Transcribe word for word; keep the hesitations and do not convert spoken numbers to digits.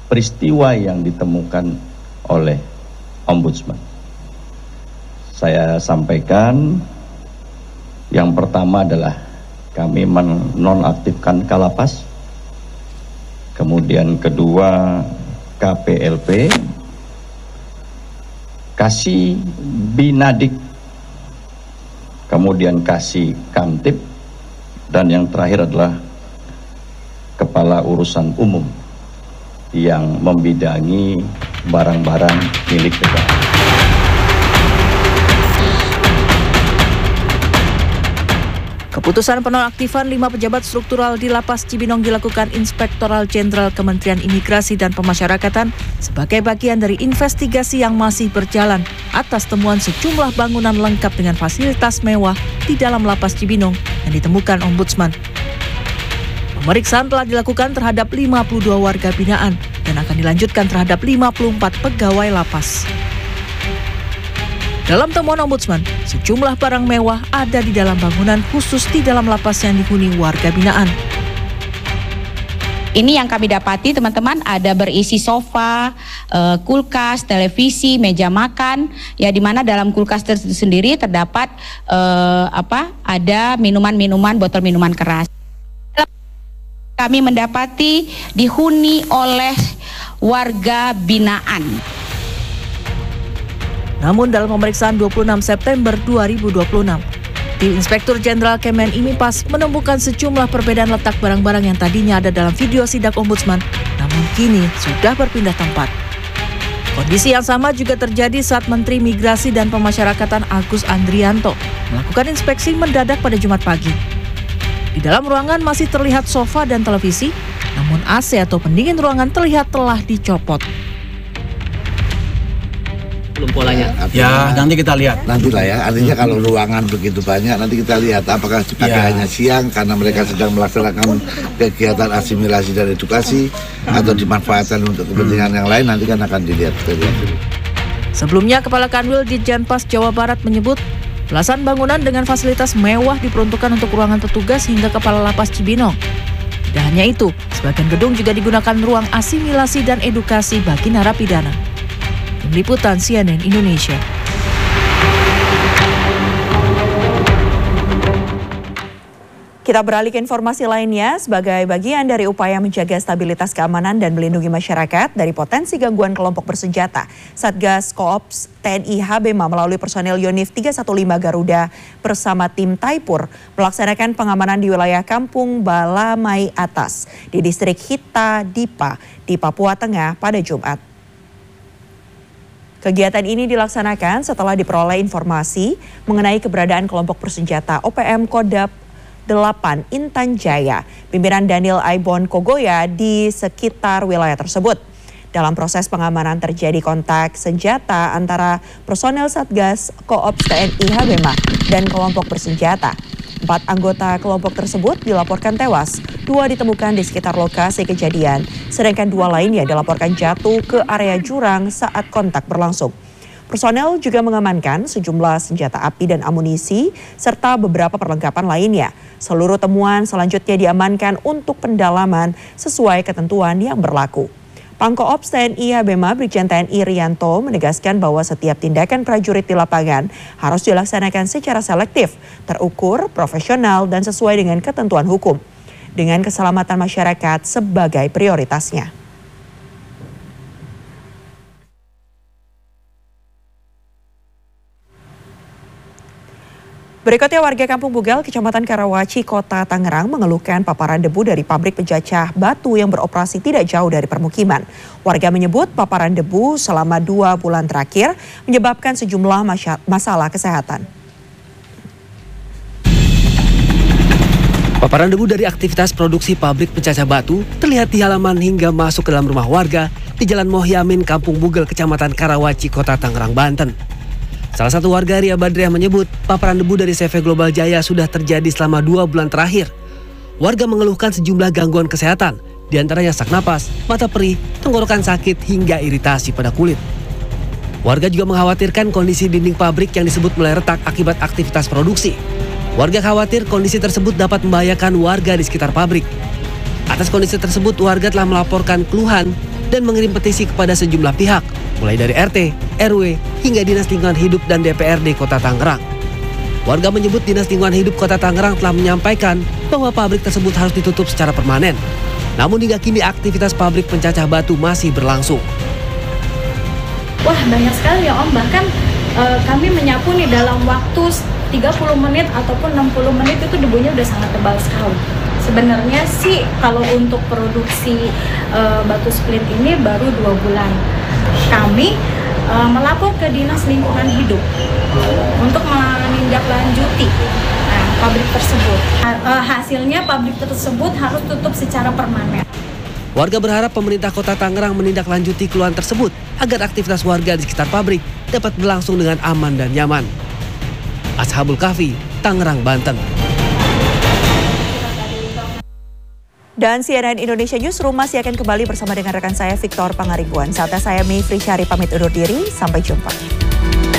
peristiwa yang ditemukan oleh Ombudsman. Saya sampaikan yang pertama adalah kami menonaktifkan Kalapas, kemudian kedua K P L P, Kasih Binadik, kemudian Kasih Kamtib, dan yang terakhir adalah Kepala Urusan Umum yang membidangi barang-barang milik negara. Keputusan penonaktifan lima pejabat struktural di Lapas Cibinong dilakukan Inspektoral Jenderal Kementerian Imigrasi dan Pemasyarakatan sebagai bagian dari investigasi yang masih berjalan atas temuan sejumlah bangunan lengkap dengan fasilitas mewah di dalam Lapas Cibinong yang ditemukan Ombudsman. Pemeriksaan telah dilakukan terhadap lima puluh dua warga binaan dan akan dilanjutkan terhadap lima puluh empat pegawai lapas. Dalam temuan Ombudsman, sejumlah barang mewah ada di dalam bangunan khusus di dalam lapas yang dihuni warga binaan. Ini yang kami dapati teman-teman, ada berisi sofa, uh, kulkas, televisi, meja makan, ya di mana dalam kulkas tersebut sendiri terdapat uh, apa? Ada minuman-minuman, botol minuman keras. Kami mendapati dihuni oleh warga binaan. Namun dalam pemeriksaan dua puluh enam September dua ribu dua puluh enam, Tim Inspektur Jenderal Kemen Imipas menemukan sejumlah perbedaan letak barang-barang yang tadinya ada dalam video sidak Ombudsman, namun kini sudah berpindah tempat. Kondisi yang sama juga terjadi saat Menteri Migrasi dan Pemasyarakatan Agus Andrianto melakukan inspeksi mendadak pada Jumat pagi. Di dalam ruangan masih terlihat sofa dan televisi, namun A C atau pendingin ruangan terlihat telah dicopot. Belum polanya. Ya, nanti kita lihat. Nanti lah ya, artinya kalau ruangan begitu banyak, nanti kita lihat apakah dipakai ya. Hanya siang karena mereka ya. Sedang melaksanakan kegiatan asimilasi dan edukasi, hmm. atau dimanfaatkan untuk kepentingan hmm. yang lain, nanti kan akan dilihat. Sebelumnya, Kepala Kanwil Ditjenpas Jawa Barat menyebut, belasan bangunan dengan fasilitas mewah diperuntukkan untuk ruangan petugas hingga Kepala Lapas Cibinong. Tidak hanya itu, sebagian gedung juga digunakan ruang asimilasi dan edukasi bagi narapidana. Tim Liputan C N N Indonesia. Kita beralih ke informasi lainnya. Sebagai bagian dari upaya menjaga stabilitas keamanan dan melindungi masyarakat dari potensi gangguan kelompok bersenjata, Satgas Koops T N I H B M A melalui personel Yonif tiga satu lima Garuda bersama tim Taipur melaksanakan pengamanan di wilayah Kampung Balamai Atas di distrik Hita Dipa di Papua Tengah pada Jumat. Kegiatan ini dilaksanakan setelah diperoleh informasi mengenai keberadaan kelompok bersenjata O P M Kodap delapan Intan Jaya, pimpinan Daniel Aibon Kogoya di sekitar wilayah tersebut. Dalam proses pengamanan terjadi kontak senjata antara personel Satgas Koops T N I H B M A dan kelompok bersenjata. Empat anggota kelompok tersebut dilaporkan tewas, dua ditemukan di sekitar lokasi kejadian, sedangkan dua lainnya dilaporkan jatuh ke area jurang saat kontak berlangsung. Personel juga mengamankan sejumlah senjata api dan amunisi, serta beberapa perlengkapan lainnya. Seluruh temuan selanjutnya diamankan untuk pendalaman sesuai ketentuan yang berlaku. Pangkoops T N I H B M A Brigjen T N I Rianto menegaskan bahwa setiap tindakan prajurit di lapangan harus dilaksanakan secara selektif, terukur, profesional, dan sesuai dengan ketentuan hukum, dengan keselamatan masyarakat sebagai prioritasnya. Berikutnya, warga Kampung Bugal, Kecamatan Karawaci, Kota Tangerang mengeluhkan paparan debu dari pabrik pencacah batu yang beroperasi tidak jauh dari permukiman. Warga menyebut paparan debu selama dua bulan terakhir menyebabkan sejumlah masalah kesehatan. Paparan debu dari aktivitas produksi pabrik pencacah batu terlihat di halaman hingga masuk ke dalam rumah warga di Jalan Mohyamin, Kampung Bugal, Kecamatan Karawaci, Kota Tangerang, Banten. Salah satu warga, Ria Badriah, menyebut paparan debu dari C V Global Jaya sudah terjadi selama dua bulan terakhir. Warga mengeluhkan sejumlah gangguan kesehatan, diantaranya sak napas, mata perih, tenggorokan sakit, hingga iritasi pada kulit. Warga juga mengkhawatirkan kondisi dinding pabrik yang disebut mulai retak akibat aktivitas produksi. Warga khawatir kondisi tersebut dapat membahayakan warga di sekitar pabrik. Atas kondisi tersebut, warga telah melaporkan keluhan dan mengirim petisi kepada sejumlah pihak, mulai dari R T, R W, hingga Dinas Lingkungan Hidup dan D P R D Kota Tangerang. Warga menyebut Dinas Lingkungan Hidup Kota Tangerang telah menyampaikan bahwa pabrik tersebut harus ditutup secara permanen. Namun hingga kini aktivitas pabrik pencacah batu masih berlangsung. Wah, banyak sekali ya Om, bahkan e, kami menyapu nih dalam waktu tiga puluh menit ataupun enam puluh menit itu debunya udah sangat tebal sekali. Sebenarnya sih kalau untuk produksi e, batu split ini baru dua bulan. Kami e, melapor ke Dinas Lingkungan Hidup untuk menindaklanjuti nah, pabrik tersebut. E, hasilnya pabrik tersebut harus tutup secara permanen. Warga berharap pemerintah Kota Tangerang menindaklanjuti keluhan tersebut agar aktivitas warga di sekitar pabrik dapat berlangsung dengan aman dan nyaman. Ashabul Kahfi, Tangerang, Banten. Dan C N N Indonesia Newsroom masih akan kembali bersama dengan rekan saya Victor Pangaribuan. Saatnya saya Mayfri Syari pamit undur diri, sampai jumpa.